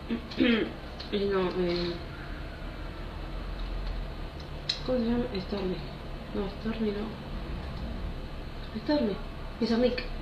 No, ¿cómo se llama? Stormy. No, Stormy no. Stormy. Pizarnik.